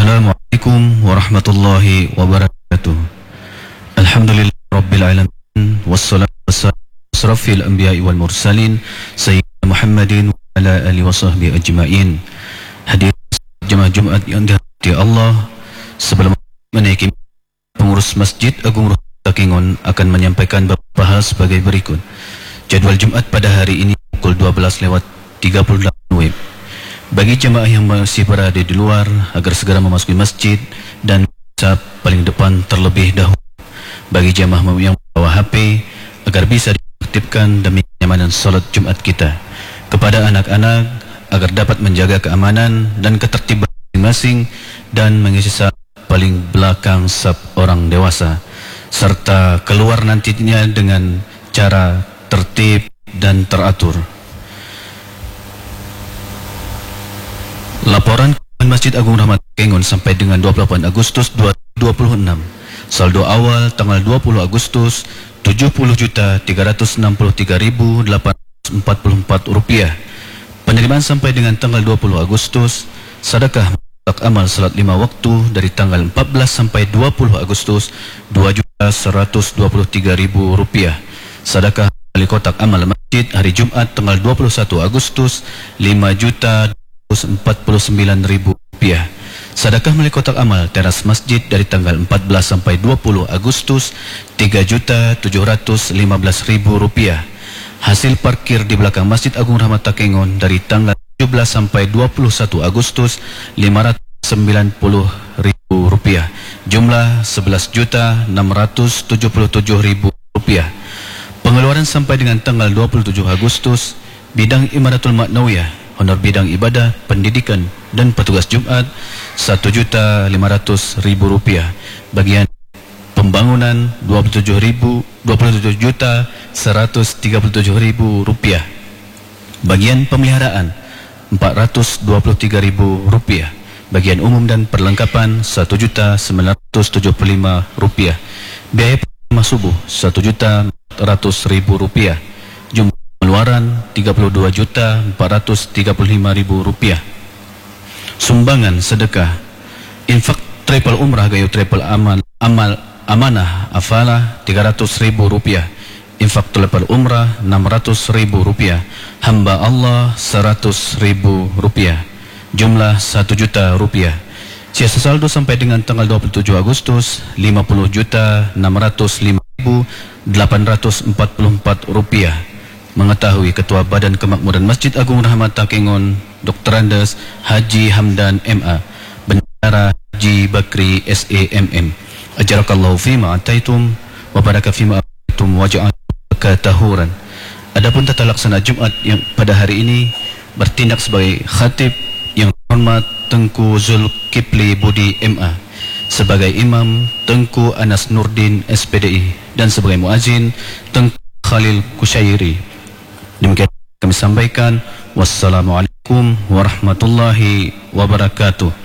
Assalamualaikum warahmatullahi wabarakatuh. Alhamdulillah rabbil alamin, wassalatu wassalamu ala asrafil anbiya'i wal mursalin sayyidina Muhammadin wa ala alihi wa sahbihi ajma'in. Hadir jemaah Jumat yang dirahmati Allah, sebelum menaiki pengurus Masjid Agung Rahmat Takengon akan menyampaikan beberapa hal sebagai berikut. Jadual Jumat pada hari ini pukul 12:38 WIB. Bagi jemaah yang masih berada di luar agar segera memasuki masjid dan bisa paling depan terlebih dahulu. Bagi jemaah yang membawa HP agar bisa diaktifkan demi kenyamanan salat Jumat kita. Kepada anak-anak agar dapat menjaga keamanan dan ketertiban masing-masing dan mengisi saf paling belakang saf orang dewasa, serta keluar nantinya dengan cara tertib dan teratur. Laporan Masjid Agung Rahmat Takengon sampai dengan 28 Agustus 2026. Saldo awal tanggal 20 Agustus 70.363.844 rupiah. Penerimaan sampai dengan tanggal 20 Agustus, sedekah kotak amal salat 5 waktu dari tanggal 14 sampai 20 Agustus 2.123.000 rupiah. Sedekah wali kotak amal masjid hari Jumat tanggal 21 Agustus 5.049.000 rupiah. Sedekah melalui kotak amal teras masjid dari tanggal 14 sampai 20 Agustus 3.715.000 rupiah. Hasil parkir di belakang Masjid Agung Rahmat Takengon dari tanggal 17 sampai 21 Agustus 590.000 rupiah. Jumlah 11.677.000 rupiah. Pengeluaran sampai dengan tanggal 27 Agustus, bidang Imaratul Ma'nawiyah, honor bidang ibadah, pendidikan dan petugas Jumat 1.500.000 rupiah. Bagian pembangunan 27.137.000 rupiah. Bagian pemeliharaan 423.000 rupiah. Bagian umum dan perlengkapan 1.975.000 rupiah. Biaya pertama subuh 1.400.000 rupiah. Jumlah pengeluaran 32.435.000 rupiah. Sumbangan sedekah infak triple umrah gayo triple amanah afalah 300.000 rupiah. Infak triple umrah 600.000 rupiah. Hamba Allah 100.000 rupiah. Jumlah 1 juta rupiah. Sisa saldo sampai dengan tanggal 27 Agustus 50.605.844 rupiah. Mengetahui Ketua Badan Kemakmuran Masjid Agung Rahmat Takengon Dr. Andes Haji Hamdan MA, Bendahara Haji Bakri SAMM, ajarakallahu fima ataitum wa baraka fima ataitum wa ja'alaka tahuran. Adapun tata laksana Jumat yang pada hari ini bertindak sebagai khatib yang hormat Tengku Zulkifli Budi MA, sebagai imam Tengku Anas Nurdin SPDI, dan sebagai muazin Tengku Khalil Kusyairi. Demikian kami sampaikan. Wassalamualaikum warahmatullahi wabarakatuh.